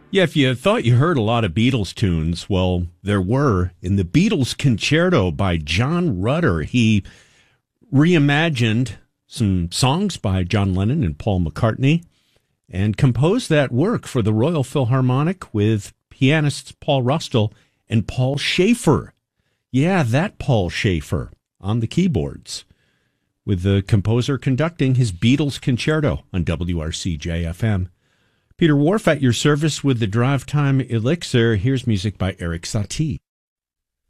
Yeah, if you thought you heard a lot of Beatles tunes, well, there were in the Beatles Concerto by John Rutter. He reimagined some songs by John Lennon and Paul McCartney and composed that work for the Royal Philharmonic with pianists Paul Rustle and Paul Schaefer. Yeah, that Paul Schaefer on the keyboards, with the composer conducting his Beatles Concerto on WRC-JFM. Peter Wharf at your service with the Drive Time Elixir. Here's music by Eric Satie.